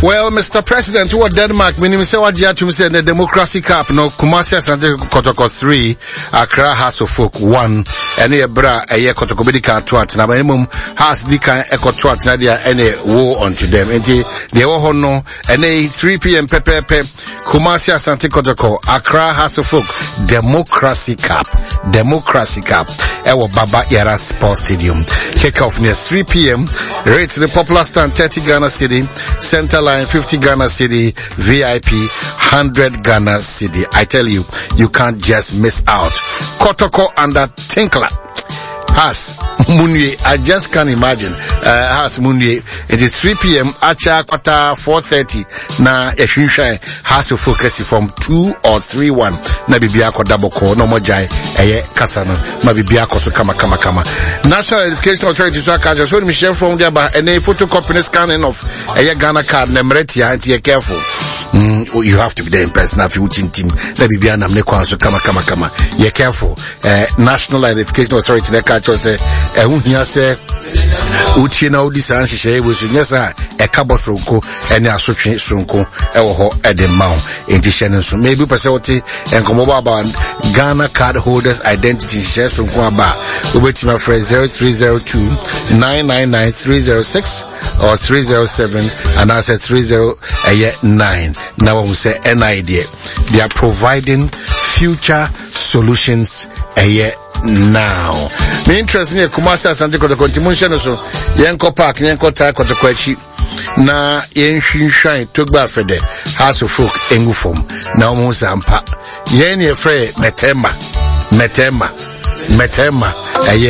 Well, Mr. President, who are Denmark, meaning the Democracy Cup, no, Kumasi Asante Kotoko 3, Accra House of Folk 1, and a bra, a year Kotoko Medica twat, na minimum has Dika Echo twat, Nadia, any war onto them. And the Ohono, and a 3 p.m. Pepe, Kumasi Asante Kotoko, Accra House of Folk, Democracy Cup, Ewo Baba Yara Sports Stadium. Kick off near 3 p.m. Rate the popular stand 30 Ghana City, Center Line 50 Ghana City, VIP 100 Ghana City. I tell you, you can't just miss out. Kotoko under Tinkler. Has Munye, I just can't imagine. Has Munye, it is 3 p.m. Acha Kota 4:30. Na Yeshinsha has to focus from 2 or 3-1. Na Bibiako double call, no more jai, Kasana, ma Bibiako so kama. National Education Authority so I so Michelle from there, and a photocopy scanning of a Ghana card, Nemretia, and you're careful. You have to be there in person if you team. Let me be an amnekwanso kama. You're careful. National Education Authority, the catch say, say, Uchina Udisa, she say, was yes, a cabo sonko, and a switching sonko, at the mount, in the Shannon. So maybe Pasoti and Komoba Ghana card holders identity shares from Kwaba. We wait to my friend 0302-999-306 or 307 and I said 30-9. Now we say an idea. They are providing future solutions now. Me interest in Kumasi Asante Kotoko Timunsha so Yenko Park, Yenko Tai Kotoko Echi na Yenshinshan Tugba Fede House of Folk Engufom na Omusampa Yen ye frey Metema